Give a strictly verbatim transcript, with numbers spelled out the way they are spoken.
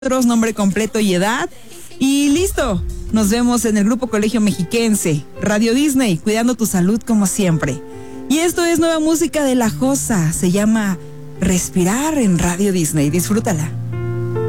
nombre completo y edad. Y listo, nos vemos en el Grupo Colegio Mexiquense, Radio Disney, cuidando tu salud como siempre. Y esto es nueva música de La Josa, se llama Respirar en Radio Disney, disfrútala.